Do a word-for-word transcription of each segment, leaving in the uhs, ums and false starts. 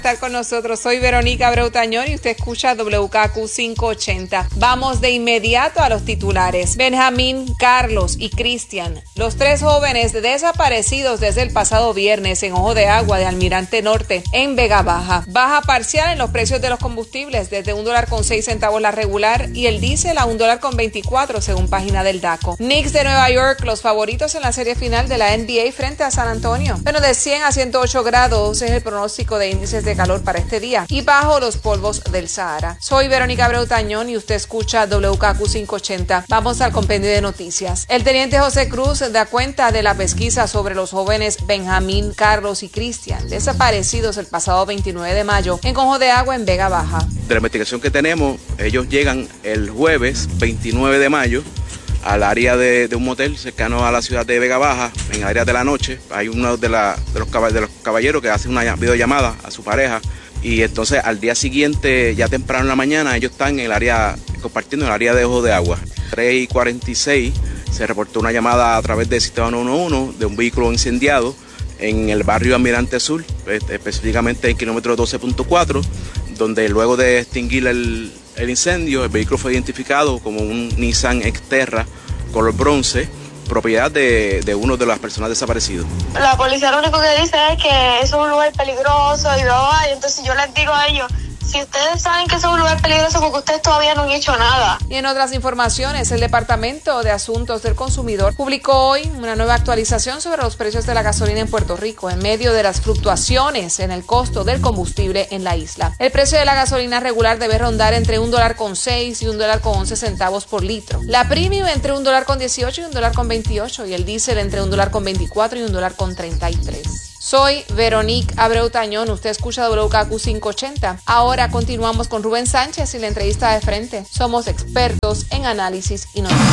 Estar con nosotros, soy Verónica Abreu Tañón y usted escucha W K Q quinientos ochenta. Vamos de inmediato a los titulares. Benjamín, Carlos y Cristian, los tres jóvenes desaparecidos desde el pasado viernes en Ojo de Agua de Almirante Norte, en Vega Baja. Baja parcial en los precios de los combustibles, desde un dólar con seis centavos la regular y el diésel a un dólar con veinticuatro, según página del DACO. Knicks de Nueva York, los favoritos en la serie final de la N B A frente a San Antonio. Bueno, de cien a ciento ocho grados es el pronóstico de índices de calor para este día y bajo los polvos del Sahara. Soy Verónica Abreu Tañón y usted escucha W K Q quinientos ochenta. Vamos al compendio de noticias. El teniente José Cruz da cuenta de la pesquisa sobre los jóvenes Benjamín, Carlos y Cristian, desaparecidos el pasado veintinueve de mayo en Ojo de Agua en Vega Baja. De la investigación que tenemos, ellos llegan el jueves veintinueve de mayo al área de, de un motel cercano a la ciudad de Vega Baja, en áreas de la noche. Hay uno de, la, de, los caball- de los caballeros que hace una videollamada a su pareja y entonces al día siguiente, ya temprano en la mañana, ellos están en el área, compartiendo en el área de Ojo de Agua. tres y cuarenta y seis se reportó una llamada a través del sistema nueve uno uno de un vehículo incendiado en el barrio Almirante Sur, específicamente en kilómetro doce punto cuatro, donde luego de extinguir el, el incendio, el vehículo fue identificado como un Nissan Xterra color bronce, propiedad de, de uno de las personas desaparecidas. La policía lo único que dice es que es un lugar peligroso y bla, y entonces yo les digo a ellos, si ustedes saben que es un lugar peligroso, porque ustedes todavía no han hecho nada. Y en otras informaciones, el Departamento de Asuntos del Consumidor publicó hoy una nueva actualización sobre los precios de la gasolina en Puerto Rico en medio de las fluctuaciones en el costo del combustible en la isla. El precio de la gasolina regular debe rondar entre un dólar con seis y un dólar con once centavos por litro. La premium entre un dólar con dieciocho y un dólar con veintiocho y el diésel entre un dólar con veinticuatro y un dólar con treinta y tres. Soy Verónica Abreu Tañón, usted escucha W K Q quinientos ochenta. Ahora continuamos con Rubén Sánchez y la entrevista de frente. Somos expertos en análisis y noticias.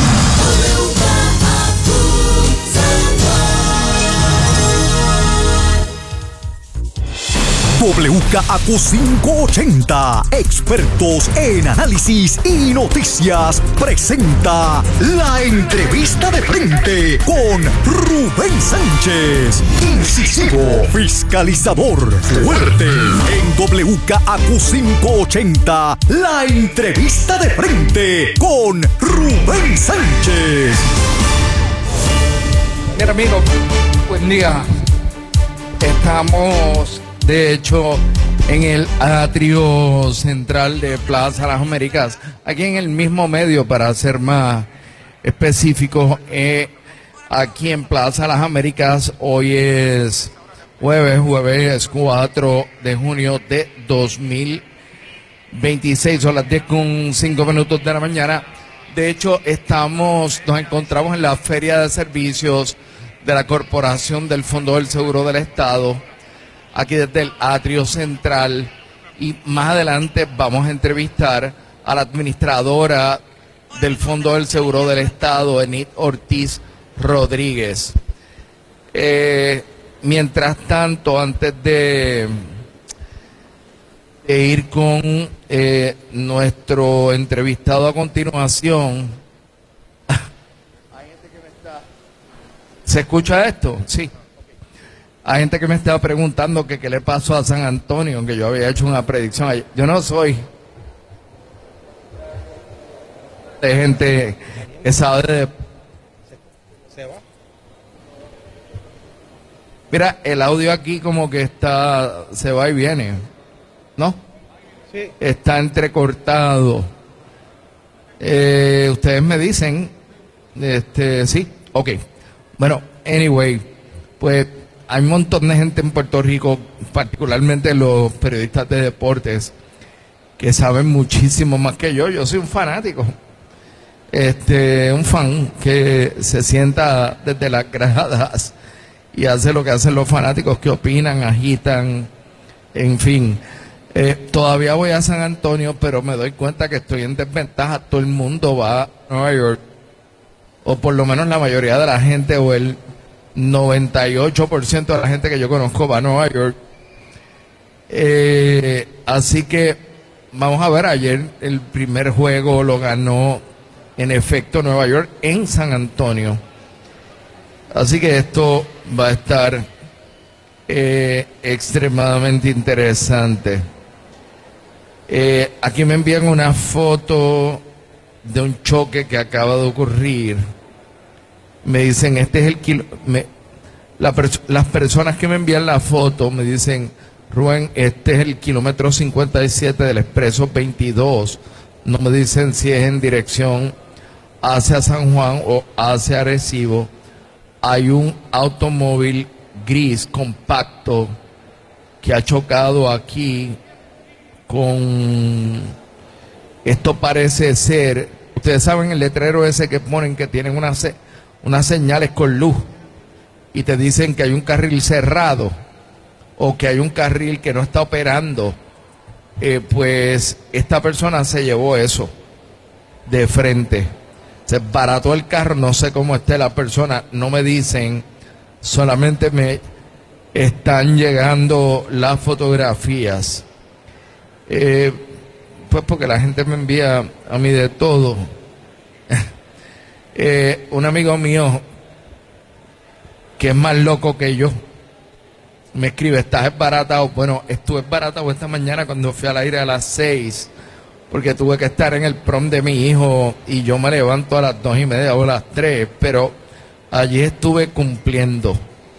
W K Q quinientos ochenta, expertos en análisis y noticias, presenta la entrevista de frente con Rubén Sánchez, incisivo, fiscalizador, fuerte. En W K Q quinientos ochenta, la entrevista de frente con Rubén Sánchez. Mira, amigo, buen día. Estamos, de hecho, en el atrio central de Plaza Las Américas, aquí en el mismo medio, para ser más específicos, eh, aquí en Plaza Las Américas. Hoy es jueves, jueves cuatro de junio de dos mil veintiséis, son las diez con cinco minutos de la mañana. De hecho, estamos, nos encontramos en la Feria de Servicios de la Corporación del Fondo del Seguro del Estado, aquí desde el atrio central, y más adelante vamos a entrevistar a la administradora del Fondo del Seguro del Estado, Enid Ortiz Rodríguez. Eh, mientras tanto, antes de, de ir con eh, nuestro entrevistado a continuación, hay gente que me está... ¿Se escucha esto? Sí. Hay gente que me estaba preguntando que qué le pasó a San Antonio, que yo había hecho una predicción ayer. Yo no soy de gente que sabe de... ¿Se va? Mira, el audio aquí como que está, se va y viene, ¿no? Sí. Está entrecortado. Eh, ustedes me dicen, este, sí, ok. Bueno, anyway, pues... hay un montón de gente en Puerto Rico, particularmente los periodistas de deportes, que saben muchísimo más que yo. Yo soy un fanático, este, un fan que se sienta desde las gradas y hace lo que hacen los fanáticos, que opinan, agitan, en fin. Eh, todavía voy a San Antonio, pero me doy cuenta que estoy en desventaja. Todo el mundo va a Nueva York, o por lo menos la mayoría de la gente, o el noventa y ocho por ciento de la gente que yo conozco va a Nueva York. Eh, así que vamos a ver, ayer el primer juego lo ganó en efecto Nueva York en San Antonio. Así que esto va a estar eh, extremadamente interesante. Eh, aquí me envían una foto de un choque que acaba de ocurrir. Me dicen, este es el kilo... Me, la pers las personas que me envían la foto me dicen, Rubén, este es el kilómetro cincuenta y siete del expreso veintidós. No me dicen si es en dirección hacia San Juan o hacia Arecibo. Hay un automóvil gris compacto que ha chocado aquí con... Esto parece ser... Ustedes saben el letrero ese que ponen que tienen unas, se unas señales con luz y te dicen que hay un carril cerrado o que hay un carril que no está operando. Eh, pues esta persona se llevó eso de frente. Se barató el carro, no sé cómo esté la persona, no me dicen, solamente me están llegando las fotografías. Eh, pues porque la gente me envía a mí de todo. eh, un amigo mío que es más loco que yo me escribe, ¿estás esbaratado? Bueno, estuve esbaratado esta mañana cuando fui al aire a las seis, porque tuve que estar en el prom de mi hijo y yo me levanto a las dos y media o a las tres, pero allí estuve cumpliendo.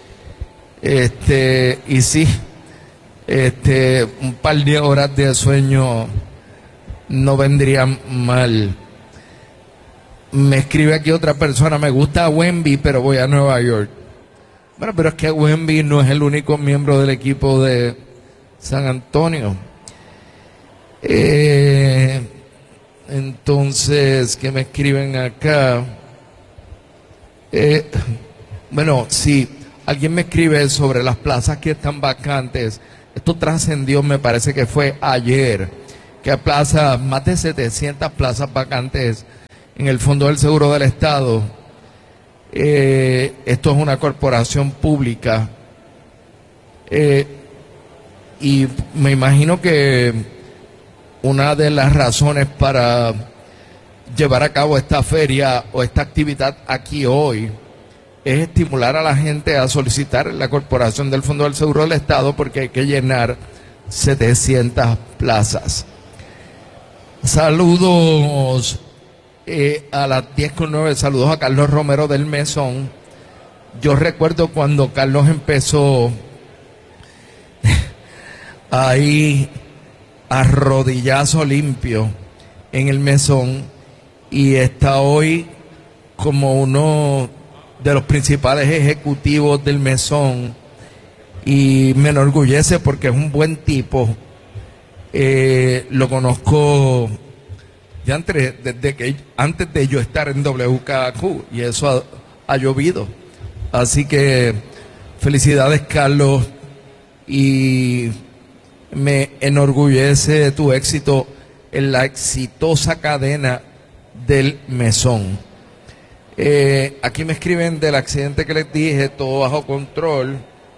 Este, y sí, este, un par de horas de sueño no vendrían mal. Me escribe aquí otra persona, me gusta Wemby, pero voy a Nueva York. Bueno, pero es que Wemby no es el único miembro del equipo de San Antonio. Eh, entonces, ¿qué me escriben acá? Eh, bueno, sí, alguien me escribe sobre las plazas que están vacantes. Esto trascendió, me parece que fue ayer, que hay plazas, más de setecientas plazas vacantes en el Fondo del Seguro del Estado. Eh, esto es una corporación pública eh, y me imagino que una de las razones para llevar a cabo esta feria o esta actividad aquí hoy es estimular a la gente a solicitar la corporación del Fondo del Seguro del Estado, porque hay que llenar setecientas plazas. Saludos eh, a las diez con nueve, saludos a Carlos Romero del Mesón. Yo recuerdo cuando Carlos empezó ahí a rodillazo limpio en el Mesón y está hoy como uno de los principales ejecutivos del Mesón, y me enorgullece porque es un buen tipo. Eh, lo conozco ya antes, desde que, antes de yo estar en W K Q, y eso ha, ha llovido. Así que felicidades, Carlos, y me enorgullece tu éxito en la exitosa cadena del Mesón. Eh, aquí me escriben del accidente que les dije, todo bajo control.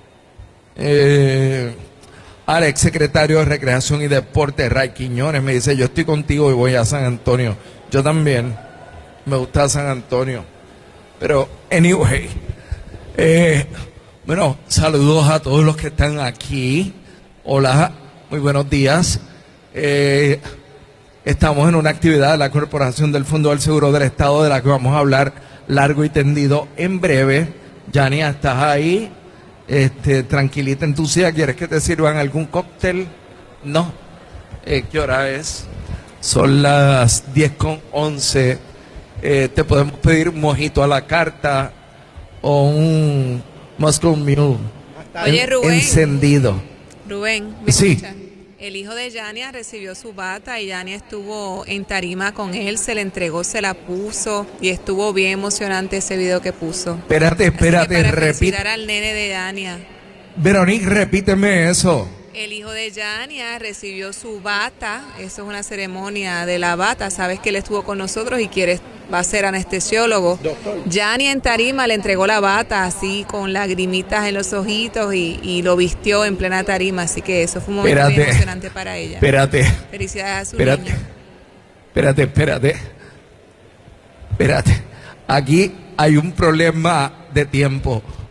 Eh, Alex, secretario de Recreación y Deporte, Ray Quiñones, me dice, yo estoy contigo y voy a San Antonio. Yo también, me gusta San Antonio. Pero, anyway, eh, bueno, saludos a todos los que están aquí. Hola, muy buenos días. Eh, estamos en una actividad de la Corporación del Fondo del Seguro del Estado, de la que vamos a hablar largo y tendido en breve. Yania, ¿estás ahí? Este, tranquilita en tu silla. ¿Quieres que te sirvan algún cóctel? No. Eh, ¿Qué hora es? Son las diez con once. Eh, te podemos pedir un mojito a la carta o un Moscow Mule. Oye, Rubén. Encendido. Rubén, ¿me Sí. escuchas? El hijo de Yania recibió su bata y Yania estuvo en tarima con él, se le entregó, se la puso y estuvo bien emocionante ese video que puso. Espérate, espérate, Así que para repite. felicitar al nene de Yania. Verónica, repíteme eso. El hijo de Yania recibió su bata, eso es una ceremonia de la bata, sabes que él estuvo con nosotros y quiere, va a ser anestesiólogo. Yania en tarima le entregó la bata así con lagrimitas en los ojitos y, y lo vistió en plena tarima, así que eso fue un momento Espérate, muy emocionante para ella. Espérate. Felicidades a su Espérate. niño. Espérate, espérate. Espérate. Aquí hay un problema de tiempo.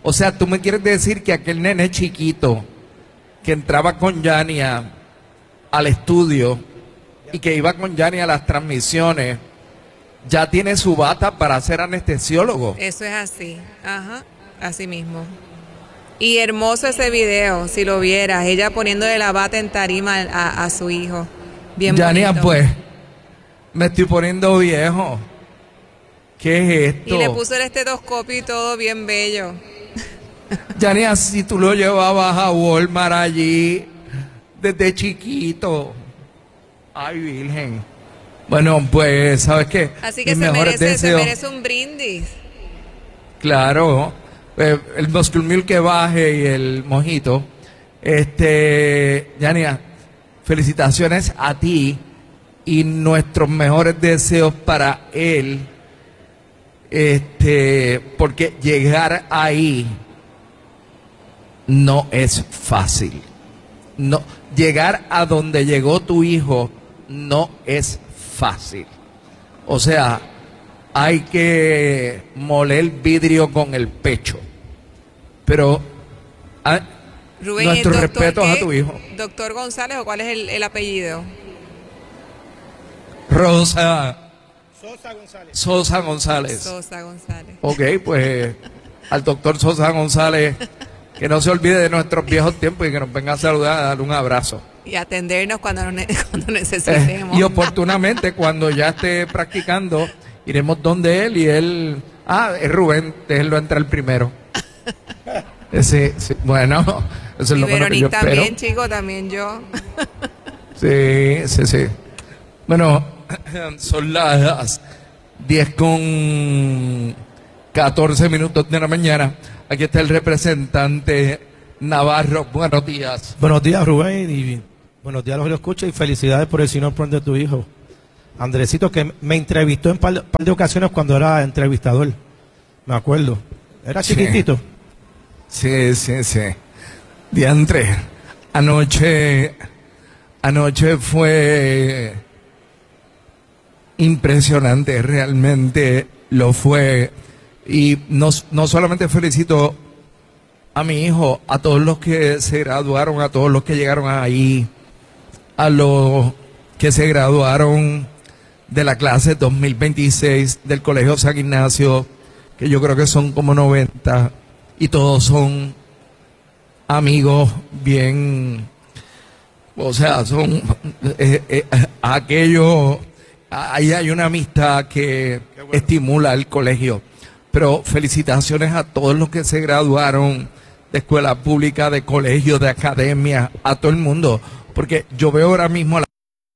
O sea, tú me quieres decir que aquel nene chiquito que entraba con Yania al estudio y que iba con Yania a las transmisiones, ya tiene su bata para ser anestesiólogo. Eso es así, ajá, así mismo. Y hermoso ese video, si lo vieras, ella poniéndole la bata en tarima a, a su hijo. Bien Yania, bonito. pues, me estoy poniendo viejo. ¿Qué es esto? Y le puso el estetoscopio y todo bien bello. Yania, si tú lo llevabas a Walmart allí desde chiquito. Ay, Virgen. Bueno, pues, ¿sabes qué? Así que Mis se mejores merece, se deseos. merece un brindis. Claro, eh, el Muscle Milk que baje y el mojito. Este, Yania, felicitaciones a ti y nuestros mejores deseos para él. Este, porque llegar ahí no es fácil. No, llegar a donde llegó tu hijo no es fácil. O sea, hay que moler vidrio con el pecho. Pero ah, Rubén, nuestros ¿el doctor respetos qué? a tu hijo. ¿Doctor González o cuál es el, el apellido? Rosa Sosa González. Sosa González. Sosa González. Ok, pues al doctor Sosa González, que no se olvide de nuestros viejos tiempos y que nos venga a saludar, a dar un abrazo. Y atendernos cuando, nos ne- cuando Eh, necesitemos. y oportunamente, cuando ya esté practicando, iremos donde él y él. Ah, es Rubén, déjenlo entrar primero. Eh, Sí, sí, bueno, eso es Y lo bueno que yo Veronique espero. también, chico, también yo. Sí, sí, sí. Bueno, son las diez con catorce minutos de la mañana. Aquí está el representante Navarro. Buenos días. Buenos días, Rubén, y buenos días a los que lo escuchan, y felicidades por el Senior Prom de tu hijo, Andresito, que me entrevistó en par, par de ocasiones cuando era entrevistador. Me acuerdo. Era Sí. chiquitito. Sí, sí, sí. Diantre, anoche, anoche fue impresionante, realmente lo fue. Y no, no solamente felicito a mi hijo, a todos los que se graduaron, a todos los que llegaron ahí, a los que se graduaron de la clase dos mil veintiséis del Colegio San Ignacio, que yo creo que son como noventa, y todos son amigos bien, o sea, son eh, eh, aquellos, ahí hay una amistad que estimula el colegio. Pero felicitaciones a todos los que se graduaron de escuela pública, de colegio, de academia, a todo el mundo, porque yo veo ahora mismo la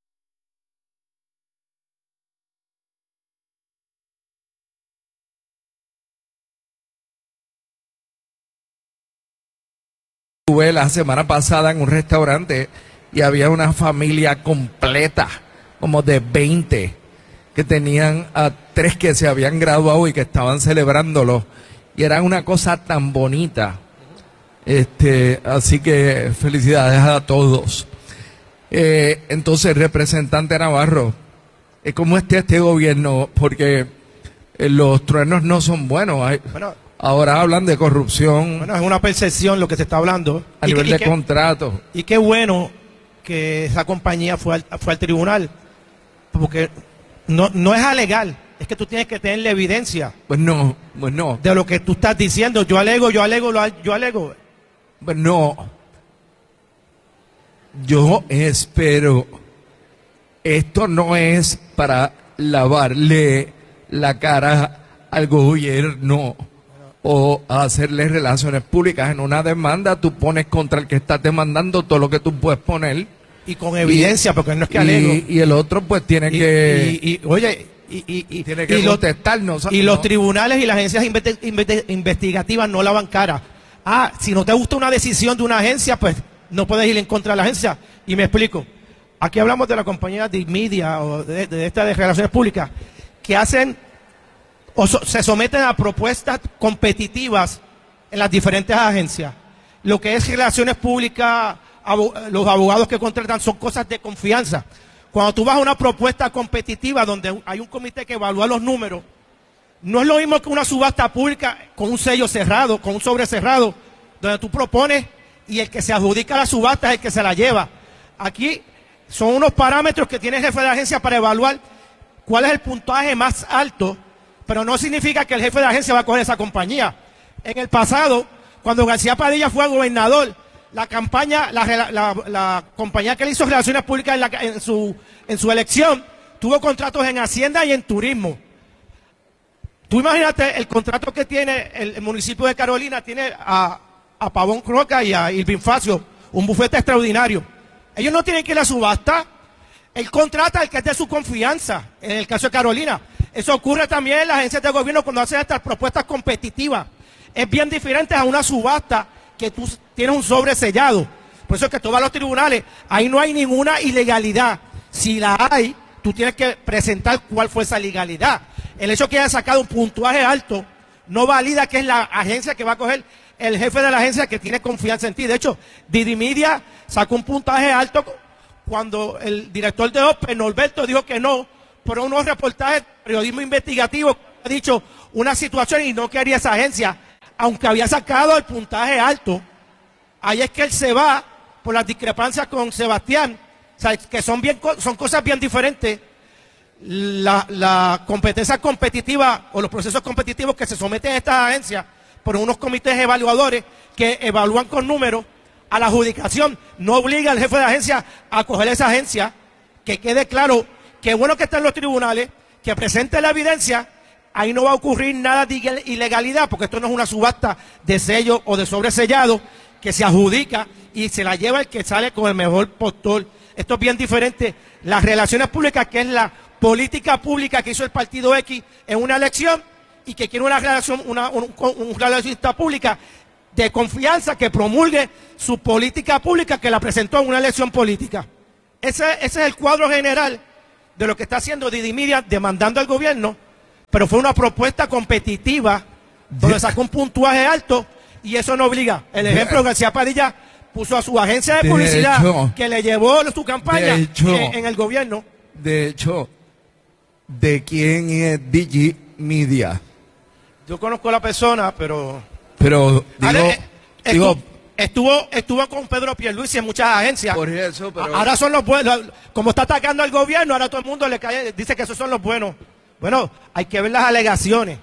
estuve la semana pasada en un restaurante y había una familia completa, como de veinte, que tenían a tres que se habían graduado y que estaban celebrándolo. Y era una cosa tan bonita. Este, así que felicidades a todos. Eh, entonces, representante Navarro, eh, ¿cómo está este gobierno? Porque eh, los truenos no son buenos. Hay- Bueno, ahora hablan de corrupción bueno, es una percepción lo que se está hablando. a Y nivel que- y de que- contrato. Y qué bueno que esa compañía fue al, fue al tribunal, porque no, no es alegal, es que tú tienes que tener la evidencia Pues no, pues no, de lo que tú estás diciendo. Yo alego, yo alego, lo a- yo alego. pues no. Yo espero, esto no es para lavarle la cara al gobierno o hacerle relaciones públicas. En una demanda tú pones contra el que estás demandando todo lo que tú puedes poner. Y con evidencia, porque no es que alego. Y, y el otro pues tiene Y, que, y- y, oye, y, y, y- tiene que y los, contestarnos. y los ¿no? tribunales y las agencias invete- invete- investigativas no lavan cara. Ah, si no te gusta una decisión de una agencia, pues no puedes ir en contra de la agencia. Y me explico. Aquí hablamos de la compañía de media o de, de esta de relaciones públicas que hacen o so- se someten a propuestas competitivas en las diferentes agencias. Lo que es relaciones públicas, abo- los abogados que contratan son cosas de confianza. Cuando tú vas a una propuesta competitiva donde hay un comité que evalúa los números, No es lo mismo que una subasta pública con un sello cerrado, con un sobre cerrado, donde tú propones y el que se adjudica la subasta es el que se la lleva. Aquí son unos parámetros que tiene el jefe de la agencia para evaluar cuál es el puntaje más alto, pero no significa que el jefe de la agencia va a coger esa compañía. En el pasado, cuando García Padilla fue gobernador, la campaña, la, la, la, la compañía que le hizo relaciones públicas en, la, en, su, en su elección, tuvo contratos en Hacienda y en Turismo. Tú imagínate el contrato que tiene el, el municipio de Carolina, tiene a, a Pavón Roca y a Irving Facio, un bufete extraordinario. Ellos no tienen que ir a subasta, él contrata al que es de su confianza, en el caso de Carolina. Eso ocurre también en las agencias de gobierno cuando hacen estas propuestas competitivas. Es bien diferente a una subasta que tú tienes un sobre sellado. Por eso es que tú vas a los tribunales, ahí no hay ninguna ilegalidad. Si la hay, tú tienes que presentar cuál fue esa legalidad. El hecho que haya sacado un puntuaje alto no valida que es la agencia que va a coger el jefe de la agencia que tiene confianza en ti. De hecho, Didi Media sacó un puntaje alto cuando el director de O P E, Norberto, dijo que no, por unos reportajes de periodismo investigativo, ha dicho una situación y no quería esa agencia, aunque había sacado el puntaje alto. Ahí es que él se va por las discrepancias con Sebastián, o sea, que son, bien, son cosas bien diferentes. La, la competencia competitiva o los procesos competitivos que se someten a estas agencias por unos comités evaluadores que evalúan con números a la adjudicación, no obliga al jefe de agencia a coger esa agencia, que quede claro que bueno que está en los tribunales, que presente la evidencia, ahí no va a ocurrir nada de ilegalidad, porque esto no es una subasta de sello o de sobresellado que se adjudica y se la lleva el que sale con el mejor postor. Esto es bien diferente. Las relaciones públicas, que es la política pública que hizo el partido X en una elección y que quiere una relación, una, un, un relacionista pública de confianza que promulgue su política pública que la presentó en una elección política. Ese, ese es el cuadro general de lo que está haciendo Didi Media demandando al gobierno, pero fue una propuesta competitiva donde sacó un puntuaje alto y eso no obliga. El ejemplo, García Padilla puso a su agencia de, de publicidad hecho, que le llevó su campaña hecho, en, en el gobierno. De hecho, ¿de quién es Didi Media? Yo conozco a la persona, pero... Pero, digo, Ahora, estuvo, digo, estuvo, estuvo con Pedro Pierluisi en muchas agencias. Por eso, pero... Ahora son los buenos. Como está atacando al gobierno, ahora todo el mundo le cae, dice que esos son los buenos. Bueno, hay que ver las alegaciones.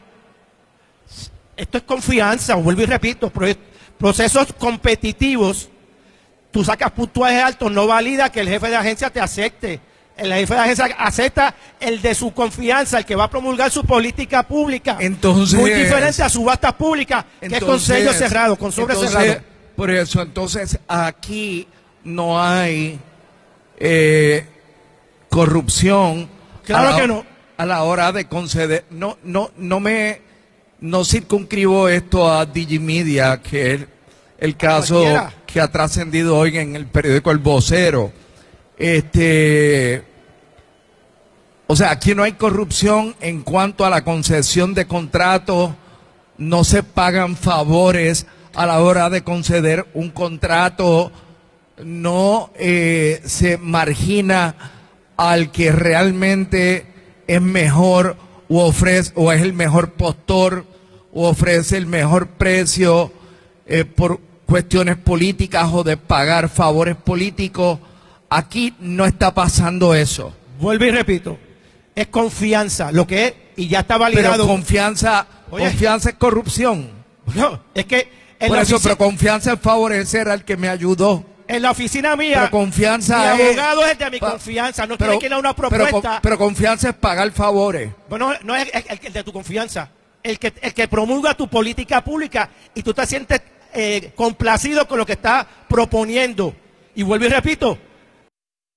Esto es confianza, vuelvo y repito, procesos competitivos, tú sacas puntuajes altos, no valida que el jefe de agencia te acepte. El jefe de agencia acepta el de su confianza, el que va a promulgar su política pública. Entonces, muy diferente a subastas públicas, que entonces, es con sello cerrado, con sobre entonces, cerrado. Por eso, entonces, aquí no hay eh, corrupción. Claro la, que no. A la hora de conceder, no, no, no me, no circunscribo esto a Didi Media, que es el caso Cualquiera. que ha trascendido hoy en el periódico El Vocero. Este, o sea, aquí no hay corrupción en cuanto a la concesión de contratos, no se pagan favores a la hora de conceder un contrato, no eh, se margina al que realmente es mejor o ofrece o es el mejor postor o ofrece el mejor precio eh, por cuestiones políticas o de pagar favores políticos. Aquí no está pasando eso. Vuelvo y repito, es confianza, lo que es, y ya está validado. Pero confianza, Oye, confianza es corrupción. No, es que... En Por la eso, oficina, pero confianza es favorecer al que me ayudó. En la oficina mía, pero confianza mi es, abogado es de mi pa, confianza, no pero, tiene que ir a una propuesta. Pero, pero confianza es pagar favores. Bueno, no es el, el, el de tu confianza, el que, el que promulga tu política pública y tú te sientes eh, complacido con lo que está proponiendo. Y vuelvo y repito,